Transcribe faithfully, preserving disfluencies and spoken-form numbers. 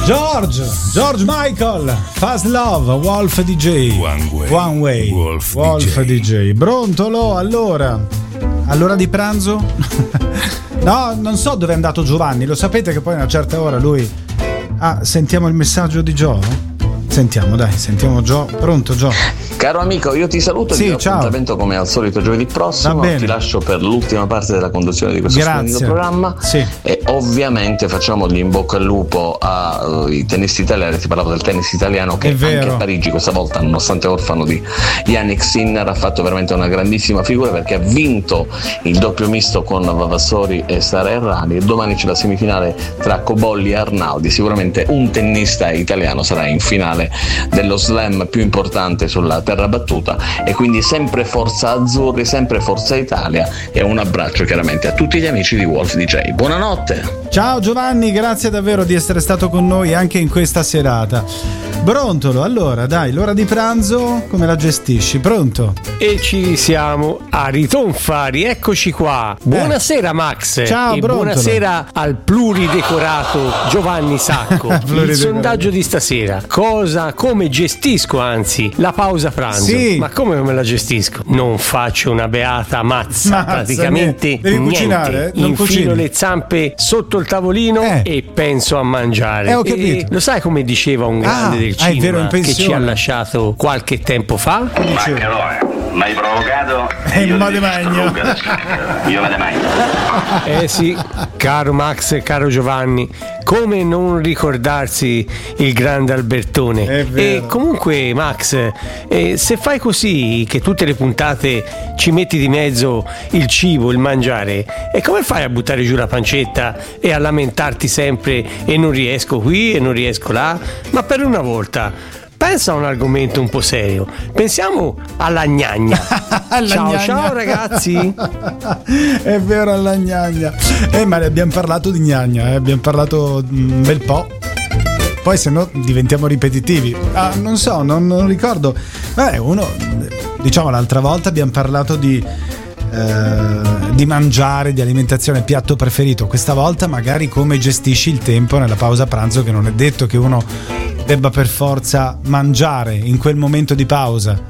George, George Michael, Fast Love, Wolf D J. One Way, One Way. Wolf, Wolf D J. D J. Brontolo, allora, all'ora di pranzo? No, non so dove è andato Giovanni, lo sapete che poi a una certa ora lui... Ah, sentiamo il messaggio di Gio? Sentiamo, dai, sentiamo Gio. Pronto, Gio? Caro amico, io ti saluto e sì, ti do ciao. appuntamento come al solito giovedì prossimo. Ti lascio per l'ultima parte della conduzione di questo Grazie. splendido programma. Sì. E ovviamente facciamo gli in bocca al lupo ai tennisti italiani. Ti parlavo del tennis italiano che anche a Parigi questa volta, nonostante orfano di Yannick Sinner, ha fatto veramente una grandissima figura perché ha vinto il doppio misto con Vavassori e Sara Errani e domani c'è la semifinale tra Cobolli e Arnaldi. Sicuramente un tennista italiano sarà in finale dello slam più importante sulla terra battuta e quindi sempre forza azzurri, sempre forza Italia e un abbraccio chiaramente a tutti gli amici di Wolf D J. Buonanotte. Ciao Giovanni, grazie davvero di essere stato con noi anche in questa serata. Brontolo, allora dai, l'ora di pranzo come la gestisci? Pronto? E ci siamo a ritonfa, rieccoci qua. Buonasera Max. Ciao, e Brontolo. buonasera al pluridecorato Giovanni Sacco. Il sondaggio di stasera: cosa, come gestisco anzi la pausa pranzo? Sì. Ma come me la gestisco? Non faccio una beata mazza, Mazza, praticamente niente. Devi niente. cucinare? Non Infilo cucini? le zampe sotto il tavolino eh. e penso a mangiare. Eh, ho capito. E lo sai come diceva un grande Ah, del ah, è vero, cinema in che ci pensione. ha lasciato qualche tempo fa? Maccherone, mi hai provocato e io ma ti de magno. distruggo adesso. Io me ne magno. Eh sì, caro Max e caro Giovanni, come non ricordarsi il grande Albertone? È vero. E comunque Max, eh, se fai così che tutte le puntate ci metti di mezzo il cibo, il mangiare, e come fai a buttare giù la pancetta e a lamentarti sempre e non riesco qui e non riesco là? Ma per una volta pensa a un argomento un po' serio. Pensiamo alla gnagna. Alla ciao gnagna. ciao ragazzi. È vero, alla gnagna. Eh, ma ne abbiamo parlato di gnagna, eh? Abbiamo parlato un bel po'. Poi se no diventiamo ripetitivi. Ah, non so, non, non ricordo. Beh, uno, diciamo l'altra volta abbiamo parlato di eh, di mangiare, di alimentazione, piatto preferito. Questa volta magari come gestisci il tempo nella pausa pranzo, che non è detto che uno debba per forza mangiare in quel momento di pausa.